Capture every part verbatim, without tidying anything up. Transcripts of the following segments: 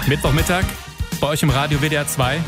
Mittwochmittag bei euch im Radio W D R zwei.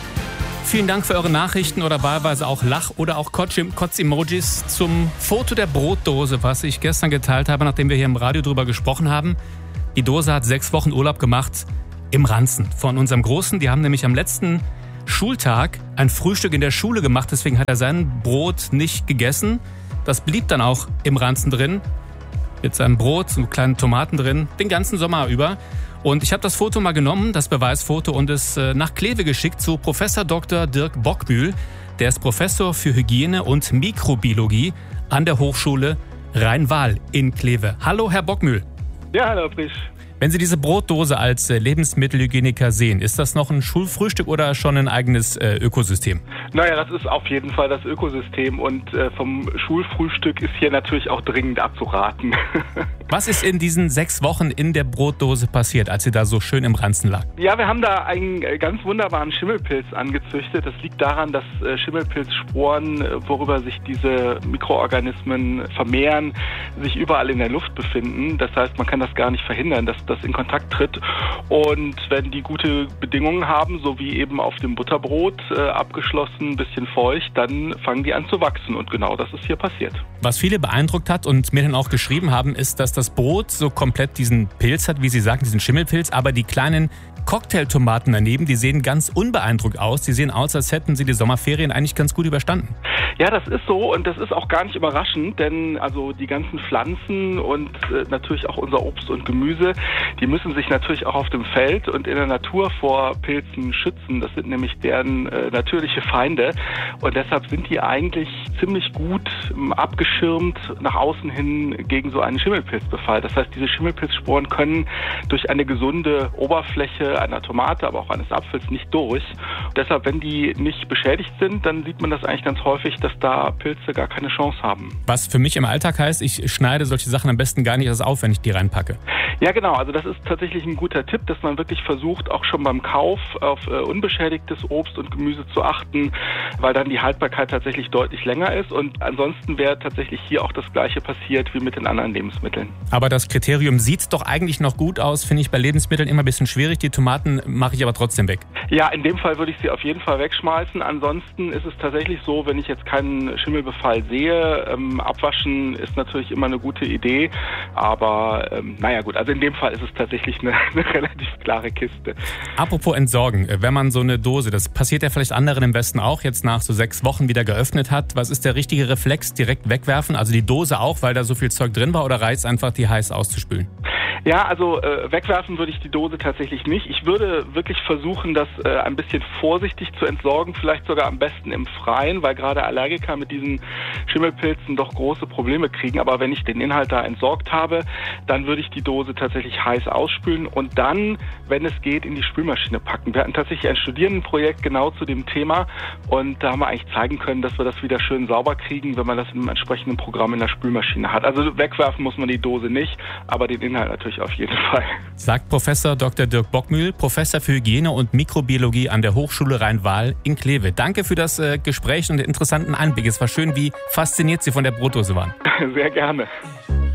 Vielen Dank für eure Nachrichten oder wahlweise auch Lach- oder auch Kotz-Emojis zum Foto der Brotdose, was ich gestern geteilt habe, nachdem wir hier im Radio drüber gesprochen haben. Die Dose hat sechs Wochen Urlaub gemacht im Ranzen von unserem Großen. Die haben nämlich am letzten Schultag ein Frühstück in der Schule gemacht, deswegen hat er sein Brot nicht gegessen. Das blieb dann auch im Ranzen drin, mit seinem Brot, so kleinen Tomaten drin, den ganzen Sommer über. Und ich habe das Foto mal genommen, das Beweisfoto, und es nach Kleve geschickt zu Professor Doktor Dirk Bockmühl. Der ist Professor für Hygiene und Mikrobiologie an der Hochschule Rhein-Waal in Kleve. Hallo, Herr Bockmühl. Ja, hallo, Frisch. Wenn Sie diese Brotdose als Lebensmittelhygieniker sehen, ist das noch ein Schulfrühstück oder schon ein eigenes äh, Ökosystem? Naja, das ist auf jeden Fall das Ökosystem und äh, vom Schulfrühstück ist hier natürlich auch dringend abzuraten. Was ist in diesen sechs Wochen in der Brotdose passiert, als sie da so schön im Ranzen lag? Ja, wir haben da einen ganz wunderbaren Schimmelpilz angezüchtet. Das liegt daran, dass äh, Schimmelpilzsporen, äh, worüber sich diese Mikroorganismen vermehren, sich überall in der Luft befinden. Das heißt, man kann das gar nicht verhindern, dass das in Kontakt tritt. Und wenn die gute Bedingungen haben, so wie eben auf dem Butterbrot, äh, abgeschlossen, ein bisschen feucht, dann fangen die an zu wachsen. Und genau das ist hier passiert. Was viele beeindruckt hat und mir dann auch geschrieben haben, ist, dass das Brot so komplett diesen Pilz hat, wie Sie sagen, diesen Schimmelpilz, aber die kleinen Cocktailtomaten daneben, die sehen ganz unbeeindruckt aus. Die sehen aus, als hätten sie die Sommerferien eigentlich ganz gut überstanden. Ja, das ist so und das ist auch gar nicht überraschend, denn also die ganzen Pflanzen und äh, natürlich auch unser Obst und Gemüse, die müssen sich natürlich auch auf dem Feld und in der Natur vor Pilzen schützen. Das sind nämlich deren äh, natürliche Feinde und deshalb sind die eigentlich ziemlich gut ähm, abgeschirmt nach außen hin gegen so einen Schimmelpilzbefall. Das heißt, diese Schimmelpilzsporen können durch eine gesunde Oberfläche einer Tomate, aber auch eines Apfels nicht durch. Deshalb, wenn die nicht beschädigt sind, dann sieht man das eigentlich ganz häufig, dass da Pilze gar keine Chance haben. Was für mich im Alltag heißt, ich schneide solche Sachen am besten gar nicht erst auf, wenn ich die reinpacke. Ja, genau. Also das ist tatsächlich ein guter Tipp, dass man wirklich versucht, auch schon beim Kauf auf äh, unbeschädigtes Obst und Gemüse zu achten, weil dann die Haltbarkeit tatsächlich deutlich länger ist. Und ansonsten wäre tatsächlich hier auch das Gleiche passiert wie mit den anderen Lebensmitteln. Aber das Kriterium sieht doch eigentlich noch gut aus, finde ich bei Lebensmitteln immer ein bisschen schwierig. Die Tomaten mache ich aber trotzdem weg. Ja, in dem Fall würde ich sie auf jeden Fall wegschmeißen. Ansonsten ist es tatsächlich so, wenn ich jetzt keinen Schimmelbefall sehe, ähm, abwaschen ist natürlich immer eine gute Idee. Aber ähm, naja gut, also in dem Fall ist es tatsächlich eine, eine relativ klare Kiste. Apropos Entsorgen, wenn man so eine Dose, das passiert ja vielleicht anderen im Westen auch, jetzt nach so sechs Wochen wieder geöffnet hat, was ist der richtige Reflex? Direkt wegwerfen? Also die Dose auch, weil da so viel Zeug drin war, oder reicht es einfach, die heiß auszuspülen? Ja, also äh, wegwerfen würde ich die Dose tatsächlich nicht. Ich würde wirklich versuchen, das äh, ein bisschen vorsichtig zu entsorgen, vielleicht sogar am besten im Freien, weil gerade Allergiker mit diesen Schimmelpilzen doch große Probleme kriegen. Aber wenn ich den Inhalt da entsorgt habe, dann würde ich die Dose tatsächlich heiß ausspülen und dann, wenn es geht, in die Spülmaschine packen. Wir hatten tatsächlich ein Studierendenprojekt genau zu dem Thema und da haben wir eigentlich zeigen können, dass wir das wieder schön sauber kriegen, wenn man das in einem entsprechenden Programm in der Spülmaschine hat. Also wegwerfen muss man die Dose nicht, aber den Inhalt natürlich auf jeden Fall. Sagt Professor Doktor Dirk Bockmühl, Professor für Hygiene und Mikrobiologie an der Hochschule Rhein-Waal in Kleve. Danke für das äh, Gespräch und den interessanten Einblick. Es war schön, wie fasziniert Sie von der Brotdose waren. Sehr gerne.